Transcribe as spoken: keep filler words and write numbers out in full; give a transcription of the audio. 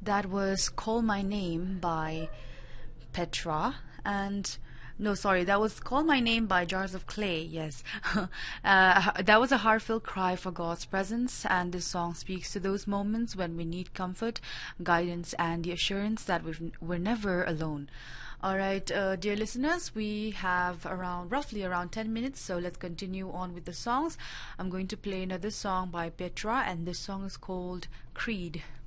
That was Call My Name by Petra, and no, sorry, that was Call My Name by Jars of Clay. Yes. uh, that was a heartfelt cry for God's presence, and this song speaks to those moments when we need comfort, guidance, and the assurance that we've, we're never alone. All right, uh, dear listeners, we have around roughly around ten minutes, so let's continue on with the songs. I'm going to play another song by Petra, and this song is called Creed.